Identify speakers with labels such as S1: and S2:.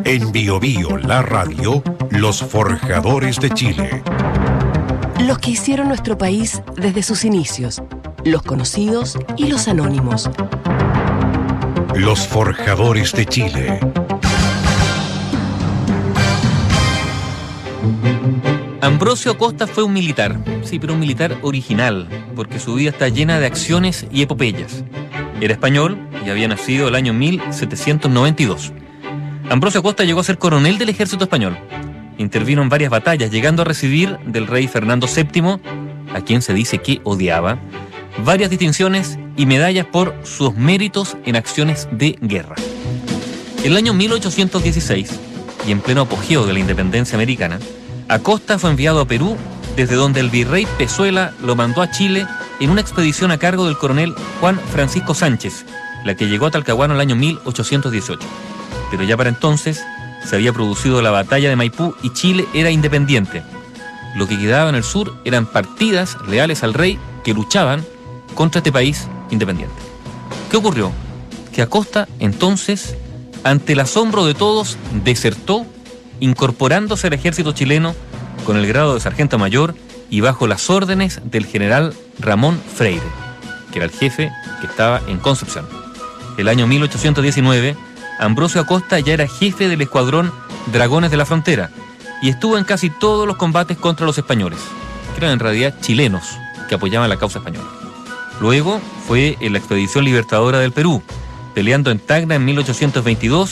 S1: En Bio Bio, la radio, los forjadores de Chile.
S2: Los que hicieron nuestro país desde sus inicios, los conocidos y los anónimos.
S1: Los forjadores de Chile.
S3: Ambrosio Acosta fue un militar, sí, pero un militar original, porque su vida está llena de acciones y epopeyas. Era español y había nacido el año 1792. Ambrosio Acosta llegó a ser coronel del ejército español. Intervino en varias batallas, llegando a recibir del rey Fernando VII, a quien se dice que odiaba, varias distinciones y medallas por sus méritos en acciones de guerra. En el año 1816, y en pleno apogeo de la independencia americana, Acosta fue enviado a Perú, desde donde el virrey Pezuela lo mandó a Chile en una expedición a cargo del coronel Juan Francisco Sánchez, la que llegó a Talcahuano el año 1818. Pero ya para entonces se había producido la batalla de Maipú y Chile era independiente. Lo que quedaba en el sur eran partidas leales al rey que luchaban contra este país independiente. ¿Qué ocurrió? Que Acosta entonces, ante el asombro de todos, desertó, incorporándose al ejército chileno con el grado de sargento mayor y bajo las órdenes del general Ramón Freire, que era el jefe que estaba en Concepción. El año 1819, Ambrosio Acosta ya era jefe del escuadrón Dragones de la Frontera y estuvo en casi todos los combates contra los españoles, que eran en realidad chilenos que apoyaban la causa española. Luego fue en la expedición libertadora del Perú, peleando en Tacna en 1822